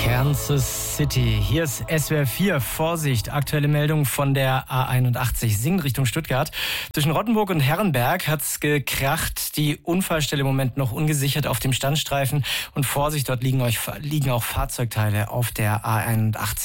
Kansas City. Hier ist SWR 4. Vorsicht, aktuelle Meldung von der A81 Singen Richtung Stuttgart. Zwischen Rottenburg und Herrenberg hat's gekracht. Die Unfallstelle im Moment noch ungesichert auf dem Standstreifen. Und Vorsicht, dort liegen auch Fahrzeugteile auf der A81.